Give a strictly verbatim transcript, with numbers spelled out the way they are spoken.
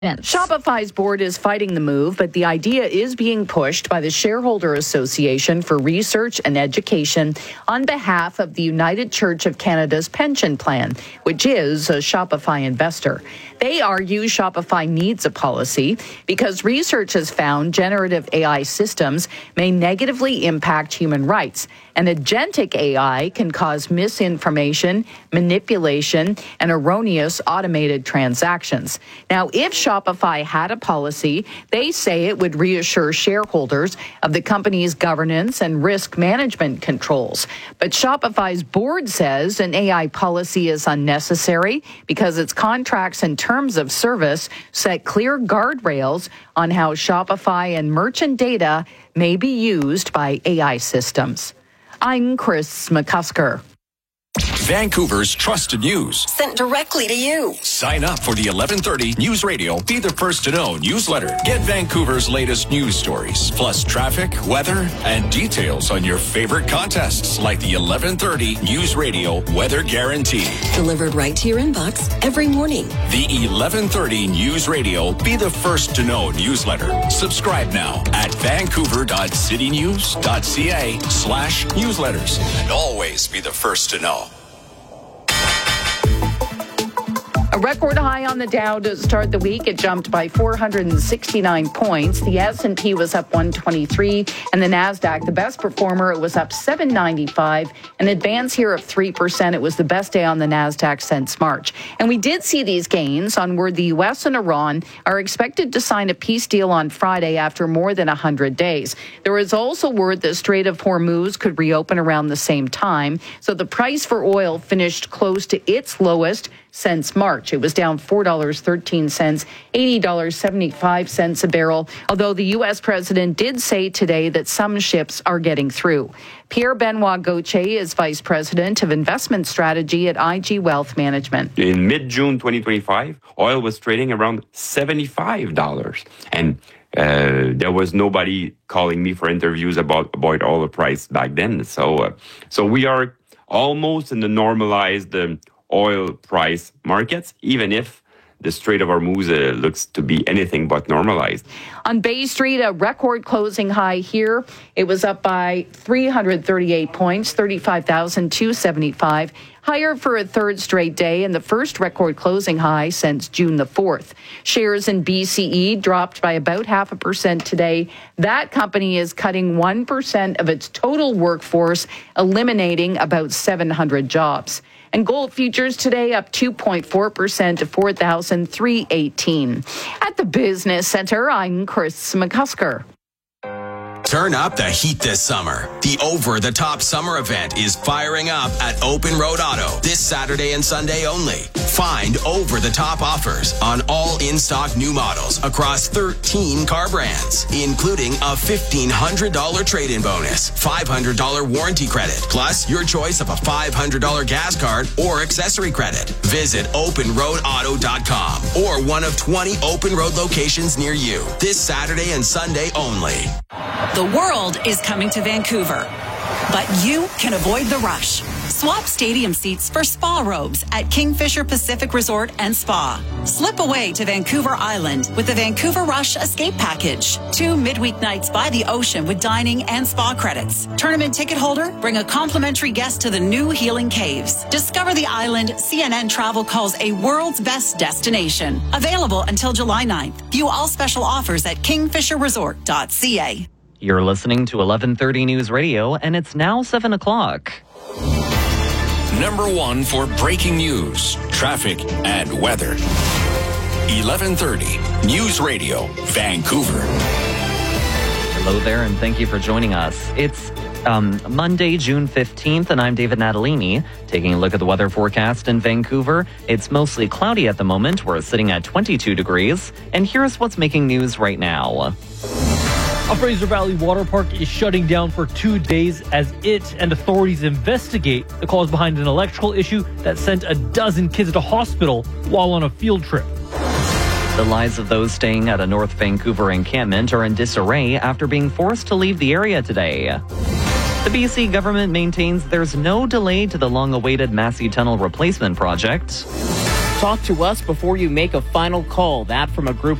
Shopify's board is fighting the move, but the idea is being pushed by the Shareholder Association for Research and Education on behalf of the United Church of Canada's pension plan, which is a Shopify investor. They argue Shopify needs a policy because research has found generative A I systems may negatively impact human rights, and agentic A I can cause misinformation, manipulation, and erroneous automated transactions. Now, if Shopify had a policy, they say it would reassure shareholders of the company's governance and risk management controls. But Shopify's board says an A I policy is unnecessary because its contracts and terms of service set clear guardrails on how Shopify and merchant data may be used by A I systems. I'm Chris McCusker. Vancouver's trusted news. Sent directly to you. Sign up for the eleven thirty News Radio Be the First to Know newsletter. Get Vancouver's latest news stories, plus traffic, weather, and details on your favorite contests like the eleven thirty News Radio Weather Guarantee. Delivered right to your inbox every morning. The eleven thirty News Radio Be the First to Know newsletter. Subscribe now at vancouver.citynews.ca slash newsletters. And always be the first to know. A record high on the Dow to start the week. It jumped by four hundred sixty-nine points. The S and P was up one twenty-three, and the NASDAQ, the best performer, it was up seven ninety-five. An advance here of three percent. It was the best day on the NASDAQ since March. And we did see these gains on word the U S and Iran are expected to sign a peace deal on Friday after more than one hundred days. There was also word the Strait of Hormuz could reopen around the same time. So the price for oil finished close to its lowest since March. It was down four dollars and thirteen cents, eighty dollars and seventy-five cents a barrel, although the U S president did say today that some ships are getting through. Pierre-Benoit Gauthier is Vice President of Investment Strategy at I G Wealth Management. In mid-June twenty twenty-five, oil was trading around seventy-five dollars. And uh, there was nobody calling me for interviews about, about oil price back then. So, uh, so we are almost in the normalized um, oil price markets, even if the Strait of Hormuz uh, looks to be anything but normalized. On Bay Street, a record closing high here. It was up by three hundred thirty-eight points, thirty-five thousand two hundred seventy-five. Higher for a third straight day and the first record closing high since June the fourth. Shares in B C E dropped by about half a percent today. That company is cutting one percent of its total workforce, eliminating about seven hundred jobs. And gold futures today up two point four percent to four thousand three hundred eighteen. At the Business Center, I'm Chris McCusker. Turn up the heat this summer. The over-the-top summer event is firing up at Open Road Auto this Saturday and Sunday only. Find over-the-top offers on all in-stock new models across thirteen car brands, including a fifteen hundred dollars trade-in bonus, five hundred dollars warranty credit, plus your choice of a five hundred dollars gas card or accessory credit. Visit open road auto dot com or one of twenty Open Road locations near you this Saturday and Sunday only. The world is coming to Vancouver, but you can avoid the rush. Swap stadium seats for spa robes at Kingfisher Pacific Resort and Spa. Slip away to Vancouver Island with the Vancouver Rush Escape Package. Two midweek nights by the ocean with dining and spa credits. Tournament ticket holder, bring a complimentary guest to the new Healing Caves. Discover the island C N N Travel calls a world's best destination. Available until July ninth. View all special offers at kingfisher resort dot c a. You're listening to eleven thirty News Radio, and it's now seven o'clock. Number one for breaking news, traffic, and weather. eleven thirty News Radio, Vancouver. Hello there, and thank you for joining us. It's um, Monday, June fifteenth, and I'm David Natalini. Taking a look at the weather forecast in Vancouver, it's mostly cloudy at the moment. We're sitting at twenty-two degrees, and here's what's making news right now. A Fraser Valley water park is shutting down for two days as it and authorities investigate the cause behind an electrical issue that sent a dozen kids to hospital while on a field trip. The lives of those staying at a North Vancouver encampment are in disarray after being forced to leave the area today. The B C government maintains there's no delay to the long-awaited Massey Tunnel replacement project. Talk to us before you make a final call. That from a group